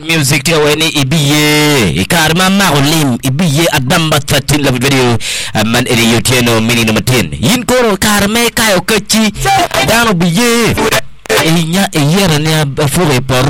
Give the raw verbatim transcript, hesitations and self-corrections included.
Music dia weni ibiye karma magulim ibiye adamba thirteen la video man eri yotieno mini number ten yin koro karme kayo kechi dano biye inya iyera ne fure por